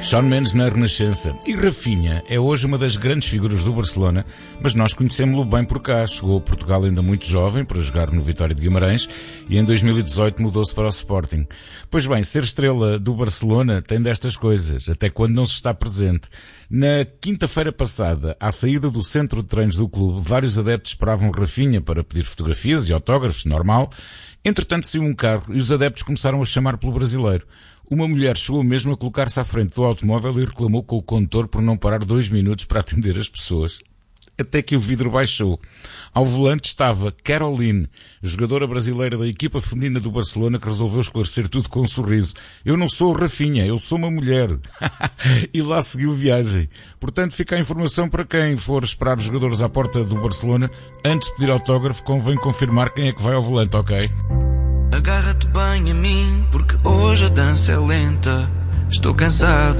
Shawn Mendes na Renascença. E Rafinha é hoje uma das grandes figuras do Barcelona, mas nós conhecemos-lo bem por cá. Chegou a Portugal ainda muito jovem para jogar no Vitória de Guimarães e em 2018 mudou-se para o Sporting. Pois bem, ser estrela do Barcelona tem destas coisas, até quando não se está presente. Na quinta-feira passada, à saída do centro de treinos do clube, vários adeptos esperavam Rafinha para pedir fotografias e autógrafos, normal. Entretanto, saiu um carro e os adeptos começaram a chamar pelo brasileiro. Uma mulher chegou mesmo a colocar-se à frente do automóvel e reclamou com o condutor por não parar 2 minutos para atender as pessoas. Até que o vidro baixou. Ao volante estava Caroline, jogadora brasileira da equipa feminina do Barcelona, que resolveu esclarecer tudo com um sorriso. Eu não sou o Rafinha, eu sou uma mulher. E lá seguiu viagem. Portanto, fica a informação para quem for esperar os jogadores à porta do Barcelona. Antes de pedir autógrafo, convém confirmar quem é que vai ao volante, ok? Agarra-te bem a mim, porque hoje a dança é lenta. Estou cansado.